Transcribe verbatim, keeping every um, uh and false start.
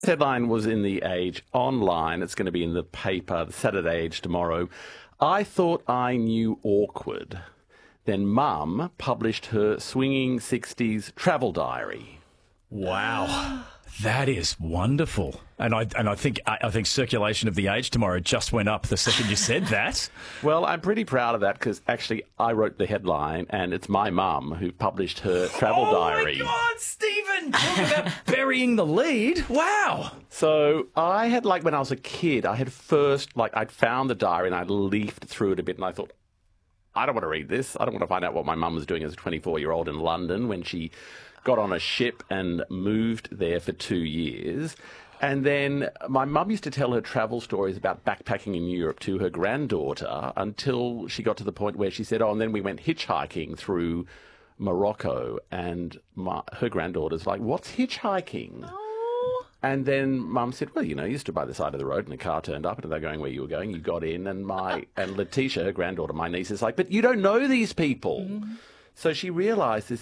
Headline was in The Age online. It's going to be in the paper, the Saturday Age tomorrow. I thought I knew awkward. Then Mum published her swinging sixties travel diary. Wow. That is wonderful. And I and I think I, I think circulation of The Age tomorrow just went up the second you said that. Well, I'm pretty proud of that because actually I wrote the headline and it's my mum who published her travel oh diary. Oh, my God, Stephen! Talk about burying the lead. Wow. So I had, like, when I was a kid, I had first, like, I'd found the diary and I'd leafed through it a bit and I thought, I don't want to read this. I don't want to find out what my mum was doing as a twenty-four-year-old in London when she got on a ship and moved there for two years. And then my mum used to tell her travel stories about backpacking in Europe to her granddaughter until she got to the point where she said, oh, and then we went hitchhiking through Morocco. And my, her granddaughter's like, what's hitchhiking? Oh. And then Mum said, well, you know, you stood by the side of the road and a car turned up and they're going where you were going. You got in. And my and Letitia, her granddaughter, my niece, is like, but you don't know these people. Mm. So she realised this